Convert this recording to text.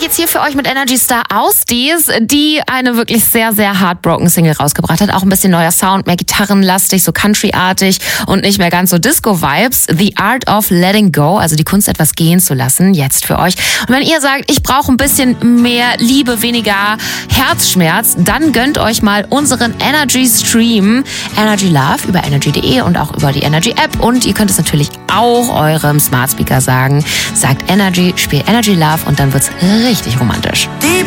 geht's hier für euch mit Energy Star Ausdies, die eine wirklich sehr, sehr heartbroken Single rausgebracht hat. Auch ein bisschen neuer Sound, mehr gitarrenlastig, so countryartig und nicht mehr ganz so Disco-Vibes. The Art of Letting Go, also die Kunst, etwas gehen zu lassen, jetzt für euch. Und wenn ihr sagt, ich brauche ein bisschen mehr Liebe, weniger Herzschmerz, dann gönnt euch mal unseren Energy Stream, Energy Love, über energy.de und auch über die Energy App. Und ihr könnt es natürlich auch eurem Smart Speaker sagen. Sagt Energy, spiel Energy Love und dann wird's richtig romantisch. Deep